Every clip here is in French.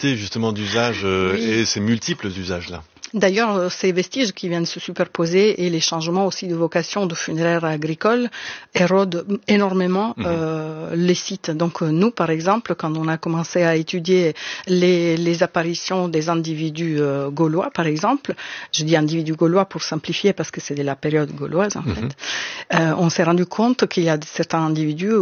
diversité justement d'usages et ces multiples usages-là. D'ailleurs, ces vestiges qui viennent se superposer et les changements aussi de vocation de funéraires agricoles érodent énormément les sites. Donc nous, par exemple, quand on a commencé à étudier les apparitions des individus gaulois, par exemple, je dis individus gaulois pour simplifier parce que c'est de la période gauloise en fait, on s'est rendu compte qu'il y a certains individus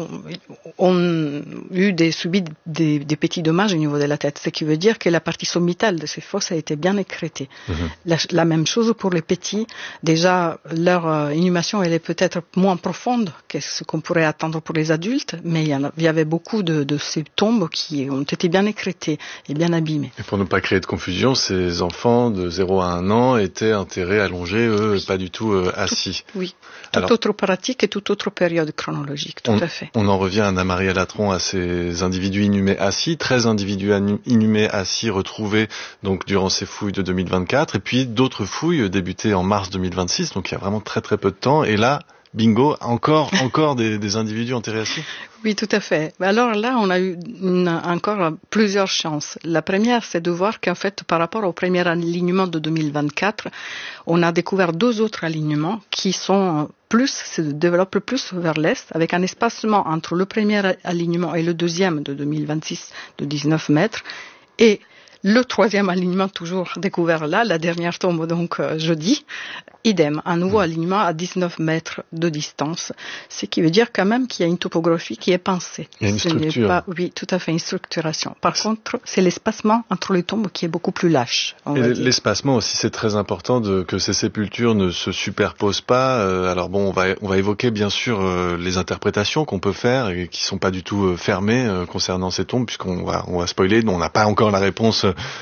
ont subi des petits dommages au niveau de la tête, ce qui veut dire que la partie sommitale de ces fosses a été bien écrétée. La même chose pour les petits. Déjà, leur inhumation, elle est peut-être moins profonde que ce qu'on pourrait attendre pour les adultes, mais il y avait beaucoup de ces tombes qui ont été bien écrétées et bien abîmées. Et pour ne pas créer de confusion, ces enfants de 0 à 1 an étaient enterrés allongés, eux, pas du tout assis. Toute autre pratique et toute autre période chronologique, tout à fait. On en revient, Anna-Maria Latron, à ces individus inhumés assis, 13 individus inhumés assis retrouvés donc durant ces fouilles de 2024, et puis d'autres fouilles débutées en mars 2026, donc il y a vraiment très très peu de temps, et là, bingo, encore des individus enterrés assis. Oui, tout à fait. Alors là, on a eu encore plusieurs chances. La première, c'est de voir qu'en fait, par rapport au premier alignement de 2024, on a découvert 2 autres alignements qui se développent plus vers l'est, avec un espacement entre le premier alignement et le deuxième de 2026 de 19 mètres, et le 3e alignement toujours découvert là, la dernière tombe donc jeudi, idem, un nouveau alignement à 19 mètres de distance, ce qui veut dire quand même qu'il y a une topographie qui est pensée. Il y a une structure. Oui, tout à fait, une structuration. Par contre, c'est l'espacement entre les tombes qui est beaucoup plus lâche. Et l'espacement aussi, c'est très important que ces sépultures ne se superposent pas. Alors bon, on va évoquer bien sûr les interprétations qu'on peut faire et qui sont pas du tout fermées concernant ces tombes, puisqu'on va spoiler. On n'a pas encore la réponse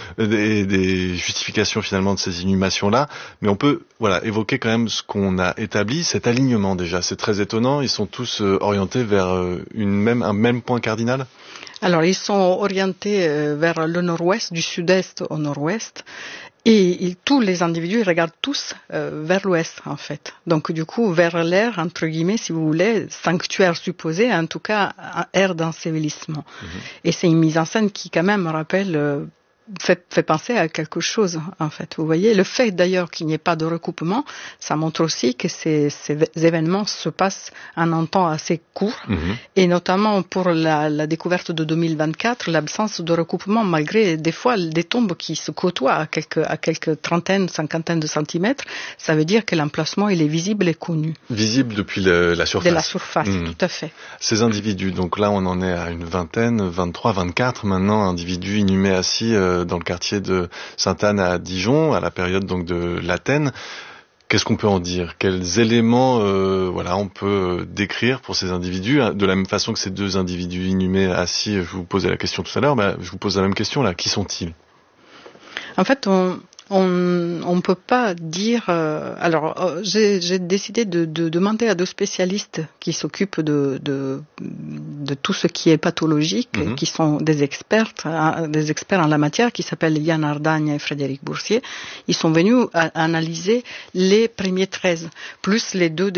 des justifications finalement de ces inhumations-là, mais on peut évoquer quand même ce qu'on a établi, cet alignement déjà. C'est très étonnant, ils sont tous orientés vers un même point cardinal. Alors ils sont orientés vers le nord-ouest, du sud-est au nord-ouest, et tous les individus regardent tous vers l'ouest en fait. Donc du coup vers l'air, entre guillemets, si vous voulez, sanctuaire supposé, en tout cas aire d'ensevelissement. Et c'est une mise en scène qui quand même rappelle fait penser à quelque chose, en fait. Vous voyez, le fait d'ailleurs qu'il n'y ait pas de recoupement, ça montre aussi que ces événements se passent en un temps assez court, et notamment pour la découverte de 2024, l'absence de recoupement, malgré des fois des tombes qui se côtoient à quelques trentaines, cinquantaines de centimètres, ça veut dire que l'emplacement, il est visible et connu. Visible depuis la surface. De la surface, tout à fait. Ces individus, donc là on en est à une vingtaine, 23, 24 maintenant, individus inhumés assis dans le quartier de Sainte-Anne à Dijon, à la période donc de l'Athènes. Qu'est-ce qu'on peut en dire? Quels éléments on peut décrire pour ces individus? De la même façon que ces 2 individus inhumés assis, je vous posais la question tout à l'heure, je vous pose la même question là. Qui sont-ils? En fait, on peut pas dire. J'ai décidé de demander à 2 spécialistes qui s'occupent de tout ce qui est pathologique, qui sont des experts en la matière, qui s'appellent Yann Ardagne et Frédéric Boursier. Ils sont venus analyser les premiers 13, plus les 2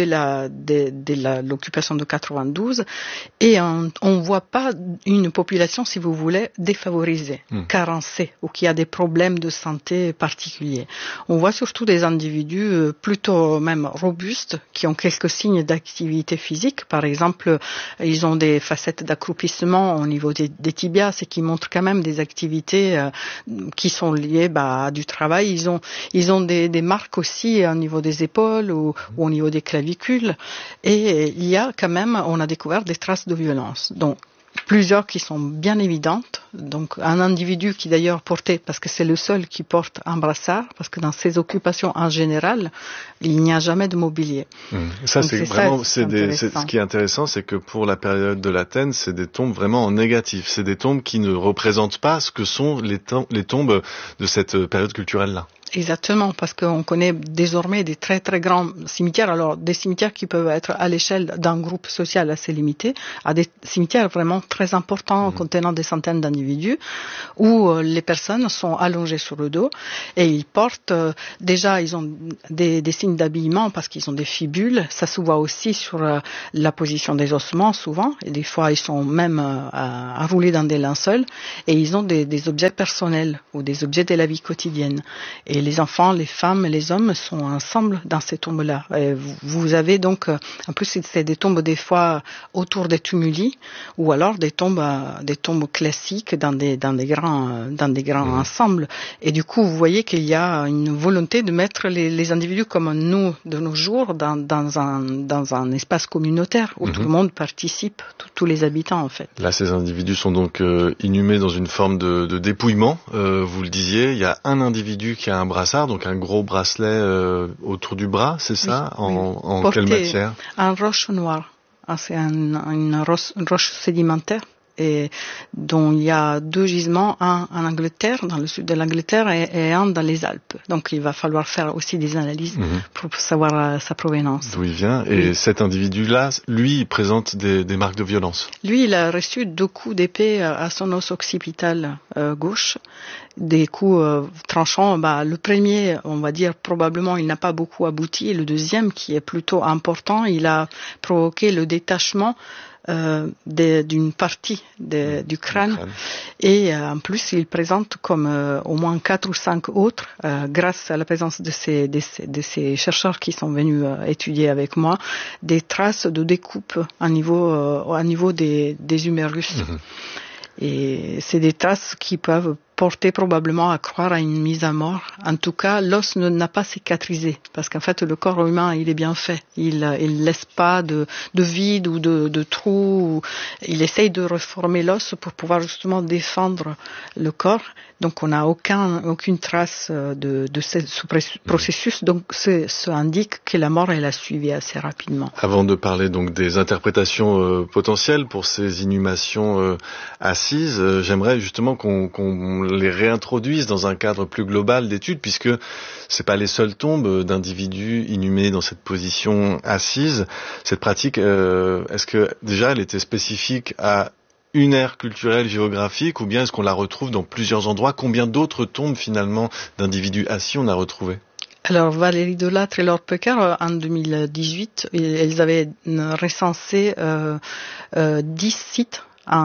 de l'occupation de 92, et on voit pas une population, si vous voulez, défavorisée, carencée, ou qui a des problèmes de santé particuliers. On voit surtout des individus plutôt même robustes qui ont quelques signes d'activité physique. Par exemple, ils ont des facettes d'accroupissement au niveau des tibias, ce qui montre quand même des activités qui sont liées à du travail. Ils ont des marques aussi au niveau des épaules ou au niveau des clavicules. Et il y a quand même, on a découvert des traces de violence. Donc, plusieurs qui sont bien évidentes. Donc, un individu qui d'ailleurs portait, parce que c'est le seul qui porte un brassard, parce que dans ces occupations en général, il n'y a jamais de mobilier. Ça, donc, c'est vraiment, ce qui est intéressant, c'est que pour la période de l'Athènes, c'est des tombes vraiment en négatif. C'est des tombes qui ne représentent pas ce que sont les tombes de cette période culturelle-là. Exactement, parce qu'on connaît désormais des très très grands cimetières, alors des cimetières qui peuvent être à l'échelle d'un groupe social assez limité, à des cimetières vraiment très importants contenant des centaines d'individus, où les personnes sont allongées sur le dos et ils portent, déjà ils ont des signes d'habillement parce qu'ils ont des fibules, ça se voit aussi sur la position des ossements souvent, et des fois ils sont même enroulés dans des linceuls, et ils ont des objets personnels ou des objets de la vie quotidienne. Et les enfants, les femmes et les hommes sont ensemble dans ces tombes-là. Et vous avez donc, en plus c'est des tombes des fois autour des tumuli, ou alors des tombes classiques dans des grands ensembles. Et du coup, vous voyez qu'il y a une volonté de mettre les individus comme nous de nos jours dans un espace communautaire où tout le monde participe, tous les habitants en fait. Là, ces individus sont donc inhumés dans une forme de dépouillement. Vous le disiez, il y a un individu qui a un brassard, donc un gros bracelet autour du bras, c'est ça? Oui. En quelle matière? En roche noire. C'est une roche sédimentaire et dont il y a 2 gisements, un en Angleterre, dans le sud de l'Angleterre, et un dans les Alpes. Donc il va falloir faire aussi des analyses pour savoir sa provenance. D'où il vient. Et cet individu-là, lui, il présente des marques de violence. Lui, il a reçu 2 coups d'épée à son os occipital gauche, des coups tranchants. Le premier, on va dire, probablement, il n'a pas beaucoup abouti. Et le deuxième, qui est plutôt important, il a provoqué le détachement d'une partie du crâne. Et en plus il présente comme au moins 4 ou 5 autres, grâce à la présence de ces chercheurs qui sont venus étudier avec moi, des traces de découpe au niveau des humérus. Et c'est des traces qui peuvent porter probablement à croire à une mise à mort. En tout cas, l'os n'a pas cicatrisé, parce qu'en fait, le corps humain, il est bien fait. Il laisse pas de vide ou de trou. Il essaye de reformer l'os pour pouvoir justement défendre le corps. Donc, on n'a aucune trace de ce processus. Donc, ça indique que la mort, elle a suivi assez rapidement. Avant de parler donc des interprétations potentielles pour ces inhumations assises, j'aimerais justement qu'on les réintroduise dans un cadre plus global d'études, puisque c'est pas les seules tombes d'individus inhumés dans cette position assise. Cette pratique, est-ce que déjà elle était spécifique à une aire culturelle géographique, ou bien est-ce qu'on la retrouve dans plusieurs endroits? Combien d'autres tombes finalement d'individus assis on a retrouvé? Alors Valérie Delattre et Laure Pecard, en 2018, elles avaient recensé 10 sites,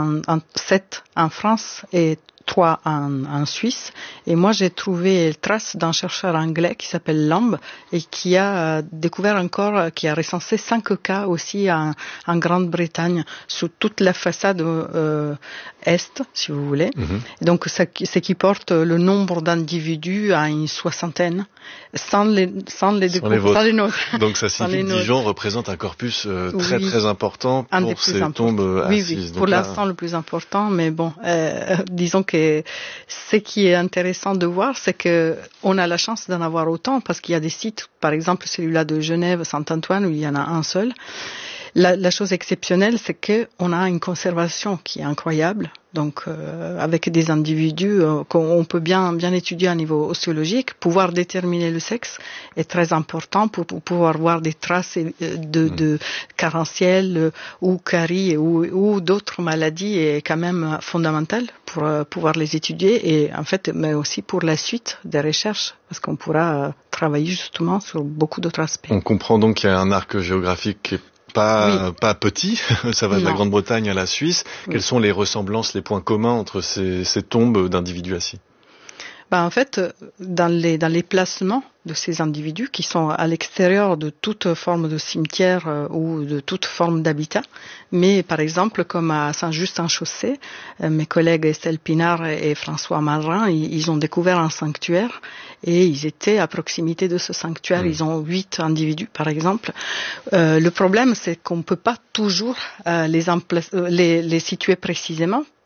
7 en France et 3 en Suisse. Et moi, j'ai trouvé trace d'un chercheur anglais qui s'appelle Lamb et qui a découvert qui a recensé 5 cas aussi en Grande-Bretagne sur toute la façade est, si vous voulez. Donc, ce qui porte le nombre d'individus à une 60aine, sans les nôtres. Donc, ça signifie que Dijon représente un corpus très important pour ces tombes assises. Oui, pour l'instant, le plus important, mais bon, disons que ce qui est intéressant de voir, c'est que on a la chance d'en avoir autant, parce qu'il y a des sites, par exemple celui-là de Genève, Saint-Antoine, où il y en a un seul. La chose exceptionnelle, c'est que on a une conservation qui est incroyable. Donc, avec des individus qu'on peut bien étudier à niveau ostéologique, pouvoir déterminer le sexe est très important pour pouvoir voir des traces de carentiel ou carie ou d'autres maladies est quand même fondamental pour pouvoir les étudier, et en fait, mais aussi pour la suite des recherches, parce qu'on pourra travailler justement sur beaucoup d'autres aspects. On comprend donc qu'il y a un arc géographique qui est pas petit, ça va de la Grande-Bretagne à la Suisse. Quelles sont les ressemblances, les points communs entre ces tombes d'individus assis? En fait, dans les placements de ces individus qui sont à l'extérieur de toute forme de cimetière ou de toute forme d'habitat, mais par exemple comme à Saint-Just-en-Chaussée, mes collègues Estelle Pinard et François Malrin, ils ont découvert un sanctuaire et ils étaient à proximité de ce sanctuaire. Ils ont 8 individus par exemple. Le problème, c'est qu'on ne peut pas toujours les situer précisément,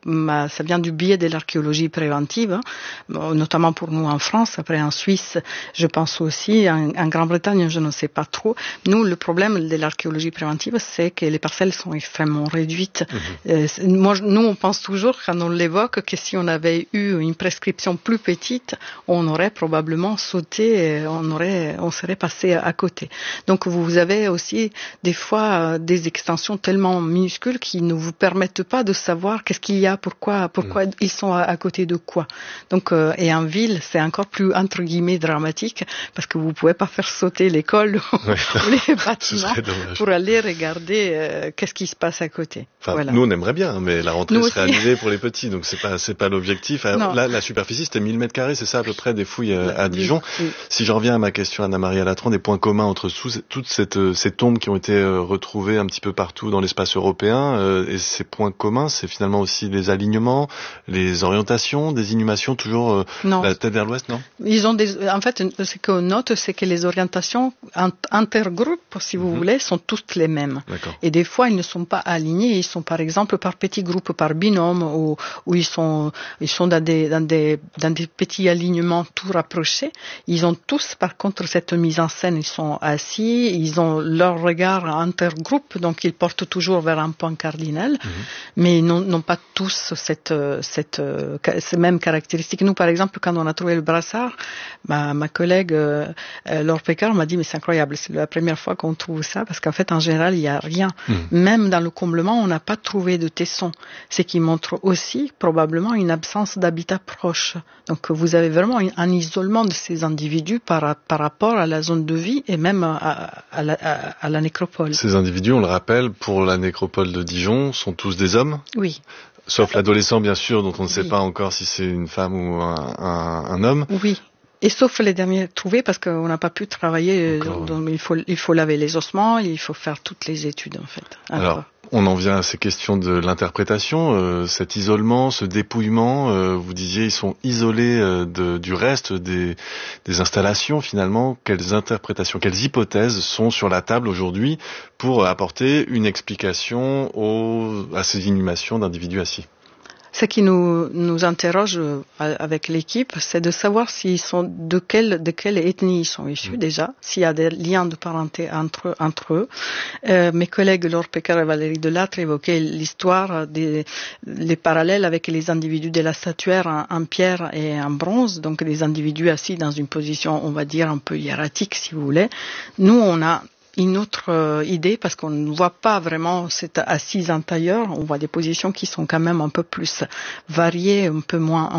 ça vient du biais de l'archéologie préventive, hein, notamment pour nous en France. Après en Suisse, je pense aussi. En Grande-Bretagne, je ne sais pas trop. Nous, le problème de l'archéologie préventive, c'est que les parcelles sont extrêmement réduites. Nous, on pense toujours, quand on l'évoque, que si on avait eu une prescription plus petite, on aurait probablement sauté, on serait passé à côté. Donc, vous avez aussi des fois des extensions tellement minuscules qui ne vous permettent pas de savoir qu'est-ce qu'il y a, pourquoi ils sont à côté de quoi. Donc, et en ville, c'est encore plus entre guillemets dramatique parce que vous pouvez pas faire sauter l'école ou les bâtiments pour aller regarder qu'est-ce qui se passe à côté. Enfin, voilà. Nous on aimerait bien, mais la rentrée serait annulée pour les petits, donc c'est pas l'objectif. Là, la superficie c'était 1000 mètres carrés, c'est ça à peu près des fouilles à Dijon. Oui. Si je reviens à ma question Anna-Maria Latran, des points communs entre toutes ces tombes qui ont été retrouvées un petit peu partout dans l'espace européen, et ces points communs, c'est finalement aussi les alignements, les orientations, des inhumations toujours la tête vers l'ouest, non? Ils ont en fait, ce qu'on note, c'est que les orientations intergroupes, si vous voulez, sont toutes les mêmes. D'accord. Et des fois, ils ne sont pas alignés. Ils sont, par exemple, par petits groupes, par binôme, où ils sont dans des petits alignements tout rapprochés. Ils ont tous, par contre, cette mise en scène. Ils sont assis, ils ont leur regard intergroupe, donc ils portent toujours vers un point cardinal, mais ils n'ont pas tous ces mêmes caractéristiques. Nous, par exemple, quand on a trouvé le brassard, ma collègue Laure Pécard m'a dit mais c'est incroyable, c'est la première fois qu'on trouve ça parce qu'en fait en général il n'y a rien. Même dans le comblement on n'a pas trouvé de tesson, ce qui montre aussi probablement une absence d'habitat proche. Donc vous avez vraiment un isolement de ces individus par rapport à la zone de vie et même à la nécropole. Ces individus, on le rappelle, pour la nécropole de Dijon, sont tous des hommes? Oui. Sauf l'adolescent, bien sûr, dont on ne sait pas encore si c'est une femme ou un homme. Oui. Et sauf les derniers trouvés, parce qu'on n'a pas pu travailler, donc il faut laver les ossements, il faut faire toutes les études, en fait. Alors, on en vient à ces questions de l'interprétation, cet isolement, ce dépouillement, vous disiez, ils sont isolés du reste des installations, finalement. Quelles interprétations, quelles hypothèses sont sur la table aujourd'hui pour apporter une explication à ces inhumations d'individus assis? Ce qui nous interroge avec l'équipe, c'est de savoir s'ils sont de quelle ethnie ils sont issus déjà, s'il y a des liens de parenté entre eux. Mes collègues Laure Pécard et Valérie Delattre évoquaient l'histoire les parallèles avec les individus de la statuaire en pierre et en bronze, donc des individus assis dans une position, on va dire, un peu hiératique, si vous voulez. Nous, on a une autre idée, parce qu'on ne voit pas vraiment cette assise en tailleur, on voit des positions qui sont quand même un peu plus variées, un peu moins,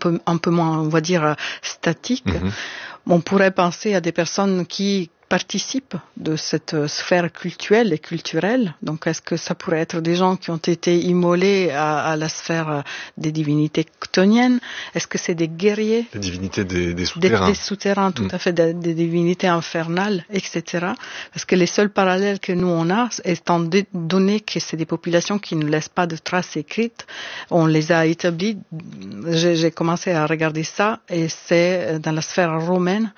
on va dire, statiques. On pourrait penser à des personnes qui participent de cette sphère culturelle et culturelle. Donc, est-ce que ça pourrait être des gens qui ont été immolés à la sphère des divinités chtoniennes? Est-ce que c'est des guerriers? Les divinités des souterrains. Des souterrains, tout à fait, des divinités infernales, etc. Parce que les seuls parallèles que nous on a, étant donné que c'est des populations qui ne laissent pas de traces écrites, on les a établies. J'ai commencé à regarder ça, et c'est dans la sphère romaine,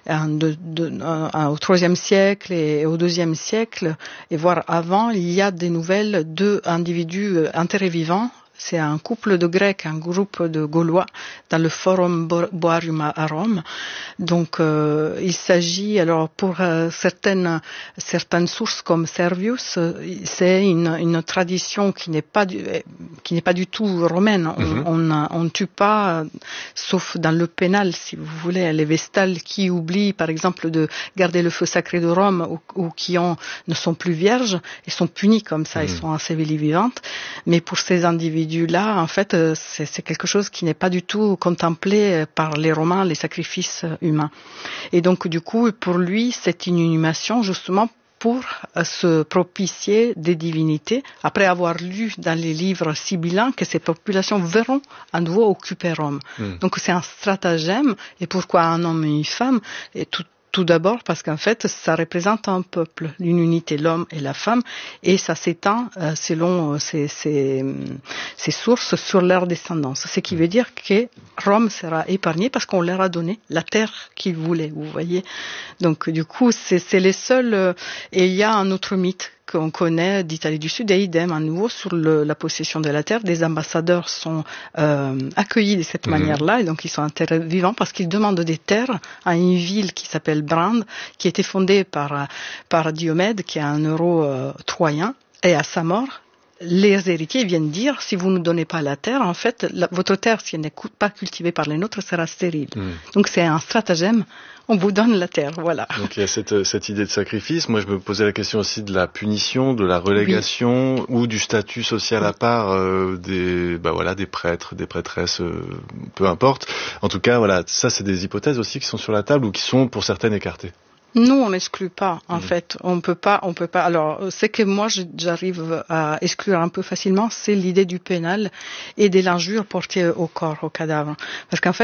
au IIIe siècle et au IIe siècle, et voire avant, il y a des nouvelles d'individus enterrés vivants. C'est un couple de Grecs, un groupe de Gaulois dans le Forum Boarium à Rome. Donc, il s'agit, alors pour certaines sources comme Servius, c'est une tradition qui n'est pas du tout romaine. On tue pas, sauf dans le pénal, si vous voulez, les vestales qui oublient, par exemple, de garder le feu sacré de Rome ou qui ne sont plus vierges, ils sont punis comme ça, ils sont ensevelies vivantes. Mais pour ces individus là, en fait, c'est quelque chose qui n'est pas du tout contemplé par les Romains, les sacrifices humains. Et donc, du coup, pour lui, c'est une inhumation justement pour se propitier des divinités, après avoir lu dans les livres sibyllins que ces populations verront à nouveau occuper Rome. Donc, c'est un stratagème. Et pourquoi un homme et une femme? Et tout d'abord parce qu'en fait, ça représente un peuple, une unité, l'homme et la femme, et ça s'étend selon ces sources sur leur descendance. Ce qui veut dire que Rome sera épargnée parce qu'on leur a donné la terre qu'ils voulaient, vous voyez. Donc du coup, c'est les seuls. Et il y a un autre mythe qu'on connaît d'Italie du Sud, et idem à nouveau sur la possession de la terre. Des ambassadeurs sont accueillis de cette manière-là, et donc ils sont intérêts vivants parce qu'ils demandent des terres à une ville qui s'appelle Brande, qui a été fondée par Diomède, qui est un troyen, et à sa mort, les héritiers viennent dire, si vous ne nous donnez pas la terre, en fait, votre terre, si elle n'est pas cultivée par les nôtres, sera stérile. Donc c'est un stratagème, on vous donne la terre, voilà. Donc il y a cette idée de sacrifice. Moi, je me posais la question aussi de la punition, de la relégation, ou du statut social à part des prêtres, des prêtresses, peu importe. En tout cas, voilà, ça c'est des hypothèses aussi qui sont sur la table ou qui sont pour certaines écartées. Nous, on n'exclut pas, en fait. On peut pas. Alors, ce que moi, j'arrive à exclure un peu facilement, c'est l'idée du pénal et de l'injure portée au corps, au cadavre. Parce qu'en fait,